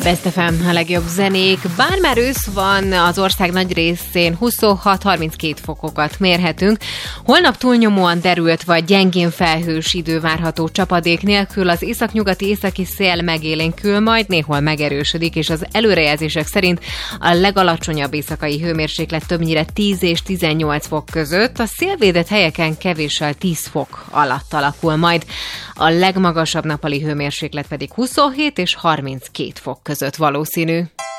Best FM, a legjobb zenék. Bár már ősz van, az ország nagy részén 26-32 fokokat mérhetünk. Holnap túlnyomóan derült vagy gyengén felhős idő várható, csapadék nélkül. Az északnyugati északi szél megélénkül, majd néhol megerősödik, és az előrejelzések szerint a legalacsonyabb éjszakai hőmérséklet többnyire 10 és 18 fok között. A szélvédett helyeken kevéssel 10 fok alatt alakul majd. A legmagasabb nappali hőmérséklet pedig 27 és 32 fok között valószínű.